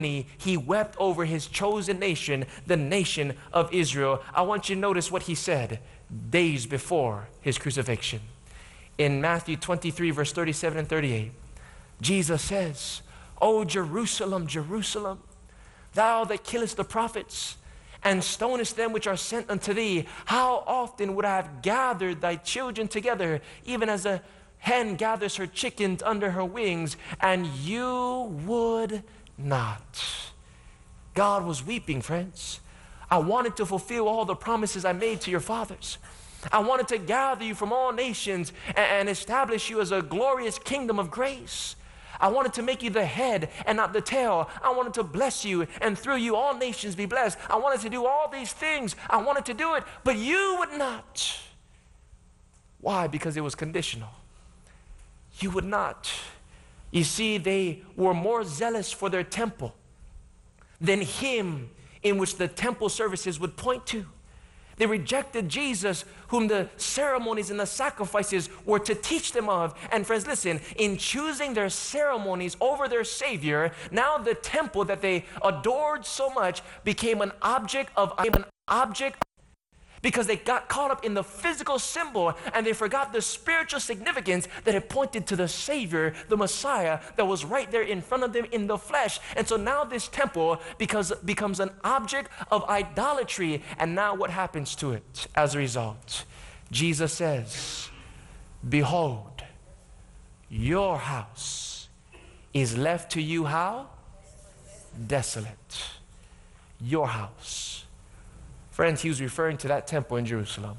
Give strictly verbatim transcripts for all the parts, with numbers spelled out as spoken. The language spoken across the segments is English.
he wept over his chosen nation, the nation of Israel. I want you to notice what he said days before his crucifixion. In Matthew twenty-three, verse thirty-seven and thirty-eight, Jesus says, "O Jerusalem, Jerusalem, thou that killest the prophets and stonest them which are sent unto thee, how often would I have gathered thy children together, even as a hen gathers her chickens under her wings, and you would not." God was weeping, friends. I wanted to fulfill all the promises I made to your fathers. I wanted to gather you from all nations and establish you as a glorious kingdom of grace. I wanted to make you the head and not the tail. I wanted to bless you, and through you all nations be blessed. I wanted to do all these things. I wanted to do it, but you would not. Why? Because it was conditional. You would not. You see, they were more zealous for their temple than him in which the temple services would point to. They rejected Jesus, whom the ceremonies and the sacrifices were to teach them of. And friends, listen, in choosing their ceremonies over their Savior, now the temple that they adored so much became an object of an object because they got caught up in the physical symbol and they forgot the spiritual significance that it pointed to the Savior, the Messiah, that was right there in front of them in the flesh. And so now this temple because, becomes an object of idolatry. And now what happens to it as a result? Jesus says, "Behold, your house is left to you how? Desolate." Your house. Friends, he was referring to that temple in Jerusalem.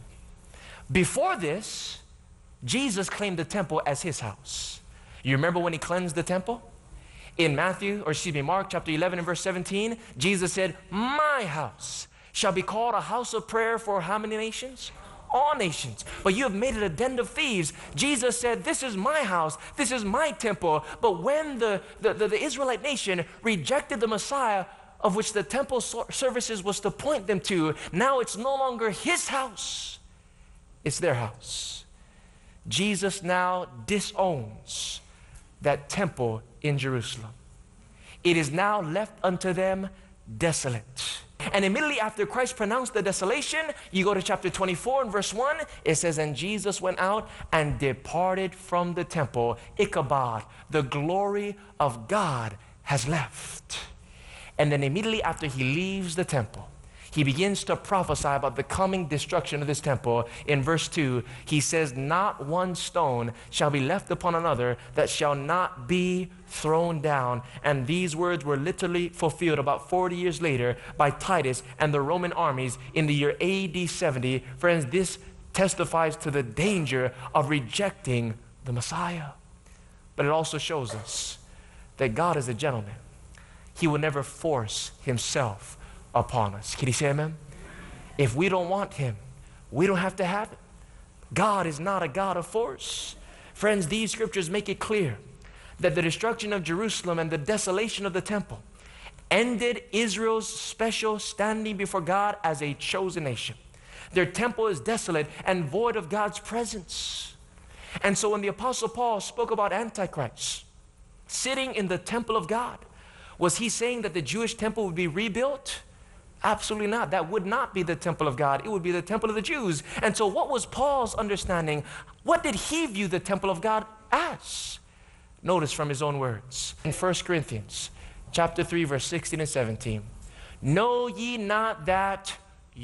Before this, Jesus claimed the temple as his house. You remember when he cleansed the temple? In Matthew, or excuse me, Mark chapter eleven and verse seventeen, Jesus said, "My house shall be called a house of prayer for how many nations? All nations. But you have made it a den of thieves." Jesus said, "This is my house. This is my temple." But when the, the, the, the Israelite nation rejected the Messiah, of which the temple services was to point them to, now it's no longer his house, it's their house. Jesus now disowns that temple in Jerusalem. It is now left unto them desolate. And immediately after Christ pronounced the desolation, you go to chapter twenty-four and verse one, it says, "And Jesus went out and departed from the temple." Ichabod, the glory of God has left. And then immediately after he leaves the temple, he begins to prophesy about the coming destruction of this temple. In verse two, he says, "Not one stone shall be left upon another that shall not be thrown down." And these words were literally fulfilled about forty years later by Titus and the Roman armies in the year A D seventy. Friends, this testifies to the danger of rejecting the Messiah. But it also shows us that God is a gentleman. He will never force himself upon us. Can you say amen? If we don't want him, we don't have to have it. God is not a God of force. Friends, these scriptures make it clear that the destruction of Jerusalem and the desolation of the temple ended Israel's special standing before God as a chosen nation. Their temple is desolate and void of God's presence. And so when the Apostle Paul spoke about Antichrist sitting in the temple of God, was he saying that the Jewish temple would be rebuilt? Absolutely not. That would not be the temple of God. It would be the temple of the Jews. And so what was Paul's understanding? What did he view the temple of God as? Notice from his own words in First Corinthians chapter three, verse sixteen and seventeen. "Know ye not that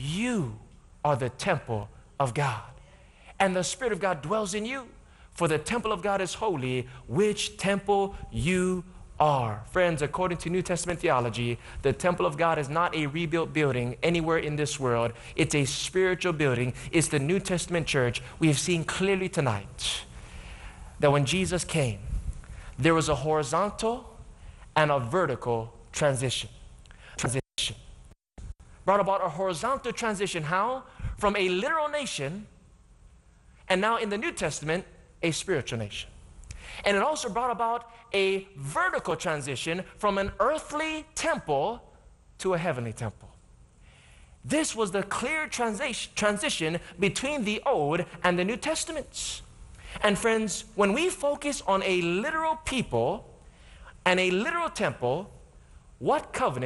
you are the temple of God, and the Spirit of God dwells in you? For the temple of God is holy, which temple you are." Friends, according to New Testament theology, the temple of God is not a rebuilt building anywhere in this world. It's a spiritual building. It's the New Testament church. We have seen clearly tonight that when Jesus came, there was a horizontal and a vertical transition. Transition. Brought about a horizontal transition. How? From a literal nation, and now in the New Testament, a spiritual nation. And it also brought about a vertical transition from an earthly temple to a heavenly temple. This was the clear transi- transition between the Old and the New Testaments. And friends, when we focus on a literal people and a literal temple, What covenant